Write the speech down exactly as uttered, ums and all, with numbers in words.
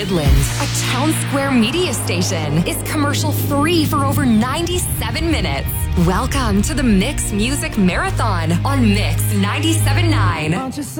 Midlands, a Town Square media station, is commercial free for over ninety-seven minutes. Welcome to the Mix Music Marathon on Mix ninety-seven point nine.